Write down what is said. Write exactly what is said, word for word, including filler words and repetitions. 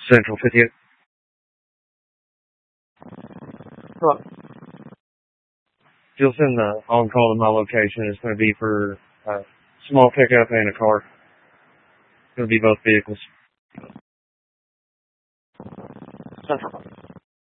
Central fifty-eight. Well, you'll send the on-call to my location. It's going to be for a small pickup and a car. It's going to be both vehicles. Central.